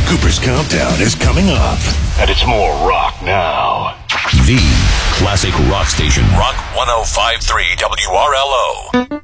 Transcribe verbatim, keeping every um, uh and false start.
Cooper's Countdown is coming up. And it's more rock now. The classic rock station. Rock one oh five point three W R L O.